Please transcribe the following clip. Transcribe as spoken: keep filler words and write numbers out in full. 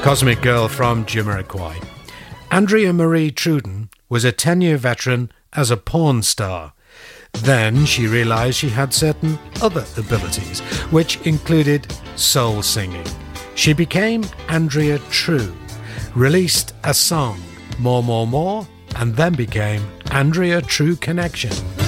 Cosmic Girl from Jamiroquai. Andrea Marie Trudon was a ten-year veteran as a porn star. Then she realised she had certain other abilities, which included soul singing. She became Andrea True, released a song, More, More, More, and then became Andrea True Connection.